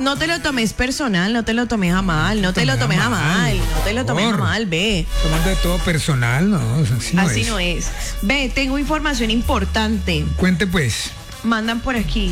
No te lo tomes personal, no te lo tomes a mal, no te lo tomes a mal, no te lo tomes a mal, ve. Tomando de todo personal, no, así no es. Ve, tengo información importante. Cuente pues. Mandan por aquí.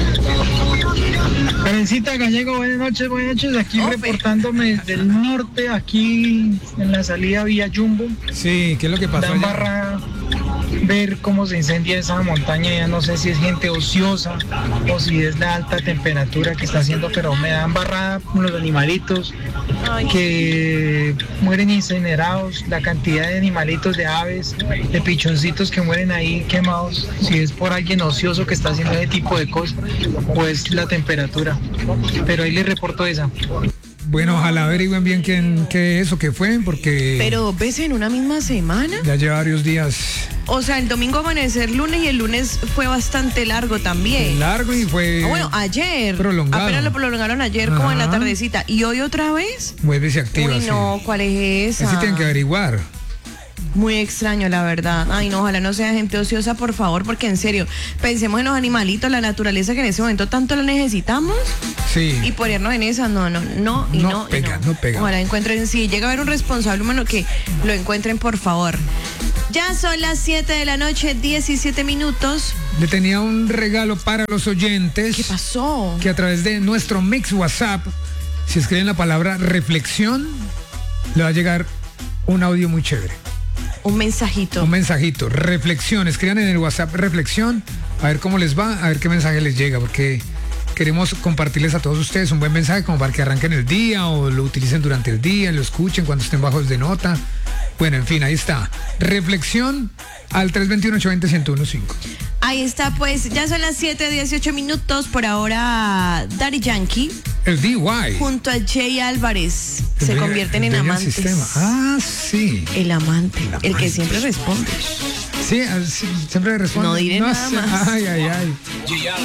Karencita Gallego, buenas noches, aquí reportándome desde el norte, aquí en la salida vía Jumbo. Sí, ¿qué es lo que pasó? Dan barra ver cómo se incendia esa montaña, ya no sé si es gente ociosa o si es la alta temperatura que está haciendo, pero me dan barrada con los animalitos que mueren incinerados, la cantidad de animalitos, de aves, de pichoncitos que mueren ahí quemados, si es por alguien ocioso que está haciendo ese tipo de cosas, pues la temperatura. Pero ahí les reporto esa. Bueno, ojalá averigüen bien qué es o qué fue, porque... Pero, ¿ves en una misma semana? Ya lleva varios días. O sea, el domingo amanecer lunes y el lunes fue bastante largo también. Largo y fue... bueno, ayer. Prolongado. Apenas lo prolongaron ayer como en la tardecita. ¿Y hoy otra vez? Vuelve y se activa. Uy, no, ¿cuál es esa? Así tienen que averiguar. Muy extraño, la verdad. Ay, no, ojalá no sea gente ociosa, por favor, porque en serio, pensemos en los animalitos, la naturaleza que en ese momento tanto la necesitamos. Sí. Y ponernos en esa, no pega. Ojalá encuentren, si llega a haber un responsable humano, que lo encuentren, por favor. Ya son las 7 de la noche, 17 minutos. Le tenía un regalo para los oyentes. ¿Qué pasó? Que a través de nuestro mix WhatsApp, si escriben la palabra reflexión, le va a llegar un audio muy chévere. Un mensajito. Un mensajito. Reflexión. Escriban en el WhatsApp reflexión. A ver cómo les va, a ver qué mensaje les llega, porque queremos compartirles a todos ustedes un buen mensaje como para que arranquen el día o lo utilicen durante el día, lo escuchen cuando estén bajos de nota. Bueno, en fin, ahí está. Reflexión al 321-820-1015. Ahí está, pues, ya son las 7:18 minutos. Por ahora, Daddy Yankee. El DY. Junto a Jay Álvarez. Se convierten en amantes. Sí. El amante. El que siempre responde. Sí, siempre responde. No diré nada más. Ay.